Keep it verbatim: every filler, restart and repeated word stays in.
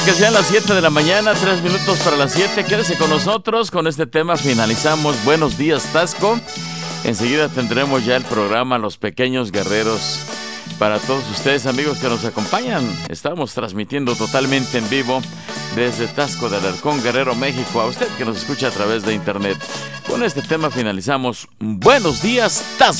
Que sean las siete de la mañana, tres minutos para las siete. Quédese con nosotros. Con este tema finalizamos Buenos Días, Taxco. Enseguida tendremos ya el programa Los Pequeños Guerreros. Para todos ustedes, amigos que nos acompañan, estamos transmitiendo totalmente en vivo desde Taxco de Alarcón, Guerrero, México. A usted que nos escucha a través de internet. Con este tema finalizamos Buenos Días, Taxco.